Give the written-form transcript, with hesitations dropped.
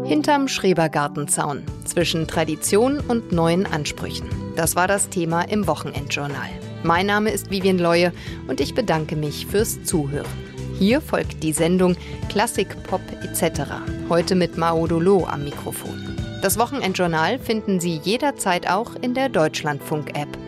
Hinterm Schrebergartenzaun, zwischen Tradition und neuen Ansprüchen. Das war das Thema im Wochenendjournal. Mein Name ist Vivien Leue und ich bedanke mich fürs Zuhören. Hier folgt die Sendung Klassik, Pop etc. Heute mit Maudolo am Mikrofon. Das Wochenendjournal finden Sie jederzeit auch in der Deutschlandfunk-App.